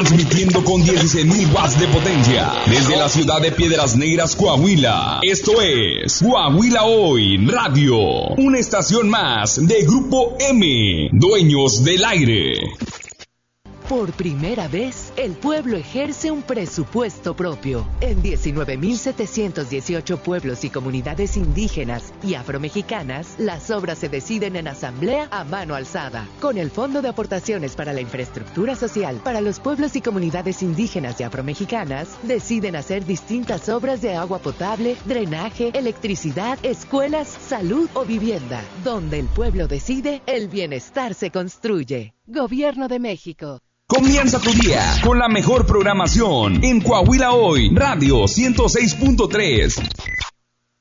transmitiendo con 16.000 watts de potencia desde la ciudad de Piedras Negras, Coahuila. Esto es Coahuila Hoy Radio, una estación más de Grupo M, dueños del aire. Por primera vez, el pueblo ejerce un presupuesto propio. En 19.718 pueblos y comunidades indígenas y afromexicanas, las obras se deciden en asamblea a mano alzada. Con el Fondo de Aportaciones para la Infraestructura Social para los pueblos y comunidades indígenas y afromexicanas, deciden hacer distintas obras de agua potable, drenaje, electricidad, escuelas, salud o vivienda. Donde el pueblo decide, el bienestar se construye. Gobierno de México. Comienza tu día con la mejor programación en Coahuila Hoy Radio 106.3.